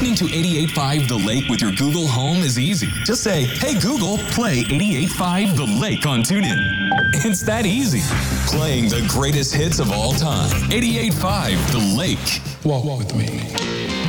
Listening to 88.5 The Lake with your Google Home is easy. Just say, hey Google, play 88.5 The Lake on TuneIn. It's that easy. Playing the greatest hits of all time. 88.5 The Lake. Walk with me.